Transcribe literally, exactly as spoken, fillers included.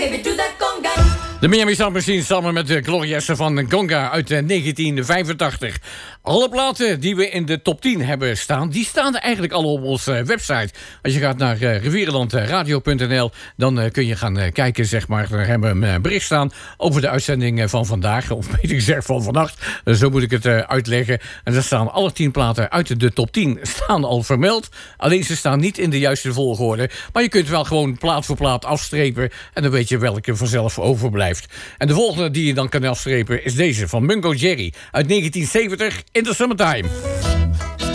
baby, do that conga. De Miami Sound Machine samen met de Gloriessen van Conga uit negentien vijfentachtig. Alle platen die we in de top tien hebben staan, die staan er eigenlijk al op onze website. Als je gaat naar uh, rivierenlandradio punt n l, dan uh, kun je gaan uh, kijken, zeg maar. Daar hebben we een bericht staan over de uitzending van vandaag. Of beter gezegd van vannacht. Uh, zo moet ik het uh, uitleggen. En daar staan alle tien platen uit de top tien staan al vermeld. Alleen ze staan niet in de juiste volgorde. Maar je kunt wel gewoon plaat voor plaat afstrepen. En dan weet je welke vanzelf overblijft. En de volgende die je dan kan afstrepen is deze van Mungo Jerry uit negentien zeventig, In the Summertime.